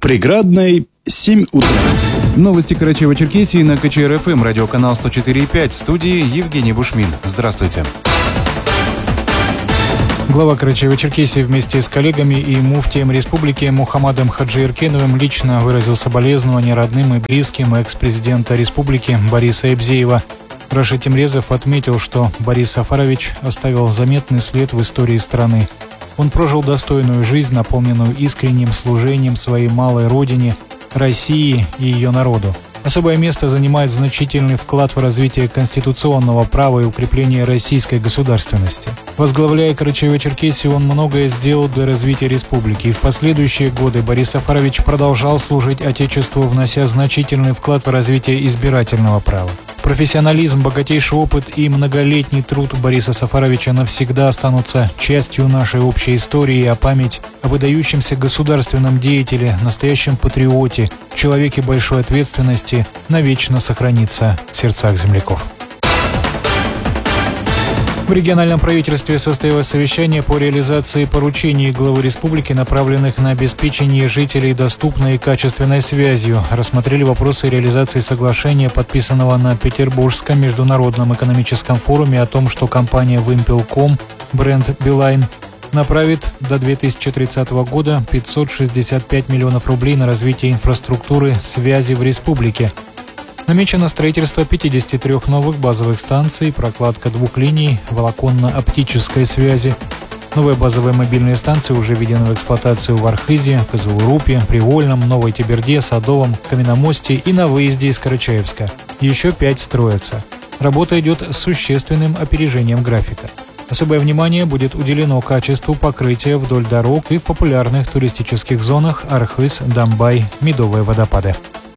Преградной 7 утра. Новости Карачаево-Черкесии на КЧР-ФМ, радиоканал 104,5. В студии Евгений Бушмин. Здравствуйте. Глава Карачаево-Черкесии вместе с коллегами и муфтием республики Мухаммадом Хаджиеркеновым лично выразил соболезнования родным и близким экс-президента республики Бориса Ебзеева. Рашид Темрезов отметил, что Борис Сафарович оставил заметный след в истории страны. Он прожил достойную жизнь, наполненную искренним служением своей малой родине, России и ее народу. Особое место занимает значительный вклад в развитие конституционного права и укрепление российской государственности. Возглавляя Карачаево-Черкесию, он многое сделал для развития республики, и в последующие годы Борис Сафарович продолжал служить Отечеству, внося значительный вклад в развитие избирательного права. Профессионализм, богатейший опыт и многолетний труд Бориса Сафаровича навсегда останутся частью нашей общей истории, а память о выдающемся государственном деятеле, настоящем патриоте, человеке большой ответственности навечно сохранится в сердцах земляков. В региональном правительстве состоялось совещание по реализации поручений главы республики, направленных на обеспечение жителей доступной и качественной связью. Рассмотрели вопросы реализации соглашения, подписанного на Петербургском международном экономическом форуме о том, что компания Wimpel.com, бренд Билайн, направит до 2030 года 565 миллионов рублей на развитие инфраструктуры связи в республике. Намечено строительство 53 новых базовых станций, прокладка 2 линий волоконно-оптической связи. Новые базовые мобильные станции уже введены в эксплуатацию в Архизе, Кызылурупе, Привольном, Новой Теберде, Садовом, Каменномосте и на выезде из Карачаевска. Еще 5 строятся. Работа идет с существенным опережением графика. Особое внимание будет уделено качеству покрытия вдоль дорог и в популярных туристических зонах Архыз, Дамбай, Медовые водопады.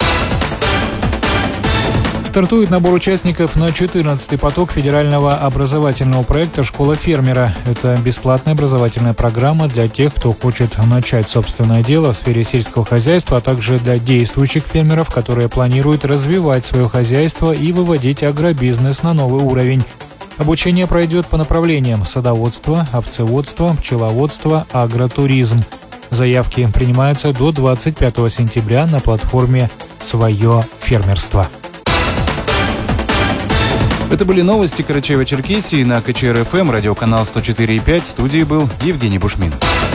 Стартует набор участников на 14-й поток федерального образовательного проекта «Школа фермера». Это бесплатная образовательная программа для тех, кто хочет начать собственное дело в сфере сельского хозяйства, а также для действующих фермеров, которые планируют развивать свое хозяйство и выводить агробизнес на новый уровень. Обучение пройдет по направлениям садоводство, овцеводство, пчеловодство, агротуризм. Заявки принимаются до 25 сентября на платформе «Свое фермерство». Это были новости Карачаево-Черкесии на КЧР-ФМ, радиоканал 104,5. В студии был Евгений Бушмин.